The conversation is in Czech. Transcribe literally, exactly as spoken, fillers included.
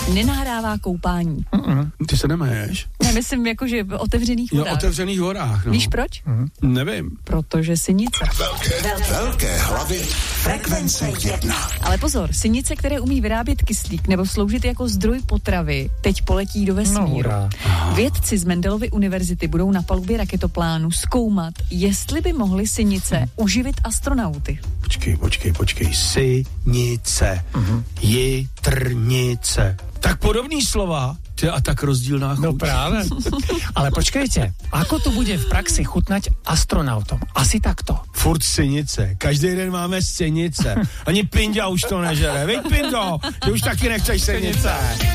nenahrává koupání. Mm-mm. Ty se nemáš? Ne, myslím jako, že v otevřených vodách. Jo, otevřených vodách, no. Víš proč? Mm. Nevím. Protože sinice. Velké, velké hlavy, frekvence jedna. Ale pozor, sinice, které umí vyrábět kyslík nebo sloužit jako zdroj potravy, teď poletí do vesmíru. No, Vědci z Mendelovy univerzity budou na palubě raketoplánu zkoumat, jestli by mohly sinice uživit astronauty. Počkej, počkej, počkej. Sinice. Uh-huh. Jitrnice. Tak podobný slova, ty a tak rozdílná chuť. No práve. Ale počkejte, ako to bude v praxi chutnať astronautom? Asi takto. Furt sinice. Každý den máme sinice. Ani Pinda už to nežere. Veď, Pindo, ty už taky nechceš sinice.